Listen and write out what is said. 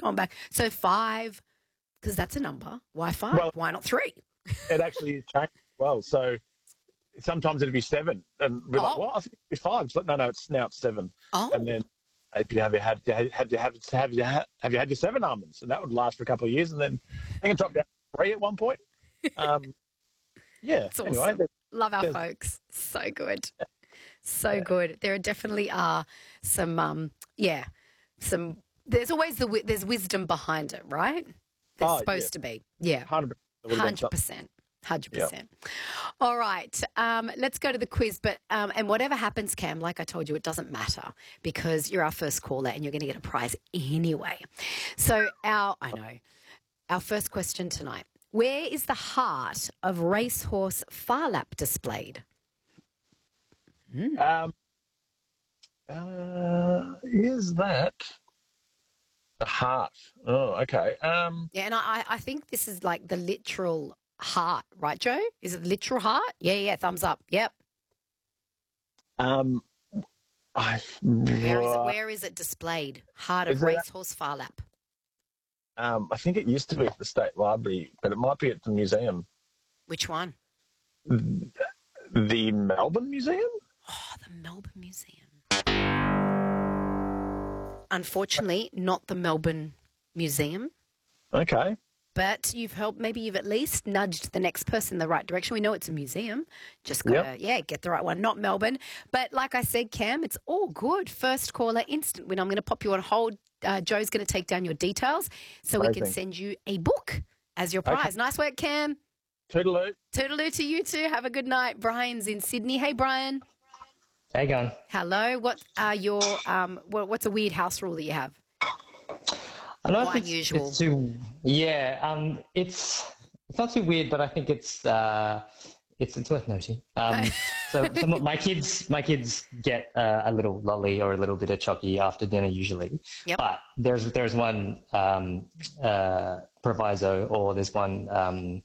going back. So 5, because that's a number. Why 5? Well, Why not 3? it actually changed as well. So sometimes it'd be 7, and we're like, "What? I think it'd be 5." It's like, no, it's 7. Oh. And then have you had your 7 almonds? And that would last for a couple of years, and then I think it dropped down to 3 at one point. Yeah. It's awesome. Anyway, Love our folks. So good. So good. There definitely are some, there's always there's wisdom behind it, right? There's supposed to be. Yeah. 100%. 100%. 100%. All right. Let's go to the quiz. But and whatever happens, Cam, like I told you, it doesn't matter because you're our first caller and you're going to get a prize anyway. So our first question tonight. Where is the heart of Racehorse Phar Lap displayed? Is that the heart? Oh, okay. Yeah, and I think this is like the literal heart, right, Joe? Is it the literal heart? Yeah, thumbs up. Yep. Where is it displayed? Heart of Racehorse Phar Lap. I think it used to be at the State Library, but it might be at the museum. Which one? The Melbourne Museum? Oh, the Melbourne Museum. Unfortunately, not the Melbourne Museum. Okay. But maybe you've at least nudged the next person in the right direction. We know it's a museum. Just got to, get the right one. Not Melbourne. But like I said, Cam, it's all good. First caller, instant win. I'm going to pop you on hold. Joe's going to take down your details so we can send you a book as your prize. Okay. Nice work, Cam. Toodaloo. Toodaloo to you too. Have a good night. Brian's in Sydney. Hey, Brian. How you going? Hello. What are your what's a weird house rule that you have? I don't know if unusual. It's too, it's not too weird, but I think it's worth noting. So my kids get a little lolly or a little bit of chocky after dinner usually. Yep. But there's one proviso, or there's one